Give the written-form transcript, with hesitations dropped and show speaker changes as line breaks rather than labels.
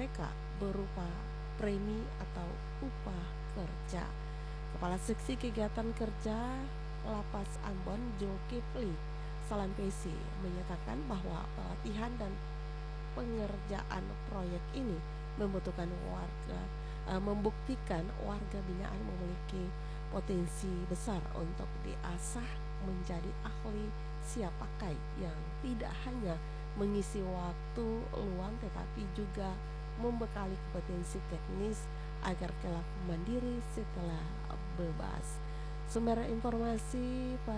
mereka berupa premi atau upah kerja. Kepala Seksi Kegiatan Kerja Lapas Ambon, Zulkifli Salampesi, menyatakan bahwa pelatihan dan pengerjaan proyek ini membuktikan warga binaan memiliki potensi besar untuk diasah menjadi ahli siap pakai yang tidak hanya mengisi waktu luang tetapi juga membekali kompetensi teknis agar kelak mandiri setelah bebas. Sumber informasi